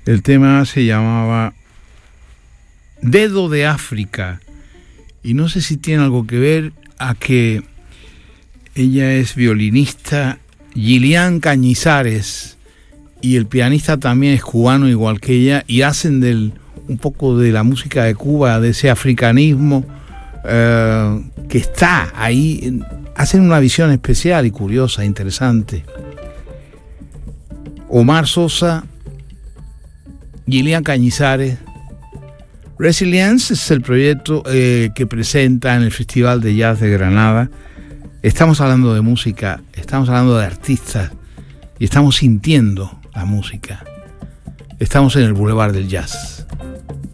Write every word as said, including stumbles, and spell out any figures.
El tema se llamaba Dedo de África, y no sé si tiene algo que ver a que ella es violinista, Gillian Cañizares, y el pianista también es cubano igual que ella, y hacen del, un poco de la música de Cuba, de ese africanismo eh, que está ahí, hacen una visión especial y curiosa, interesante. Omar Sosa, Gillian Cañizares. Resilience es el proyecto eh, que presenta en el Festival de Jazz de Granada. Estamos hablando de música, estamos hablando de artistas y estamos sintiendo la música. Estamos en el Boulevard del Jazz.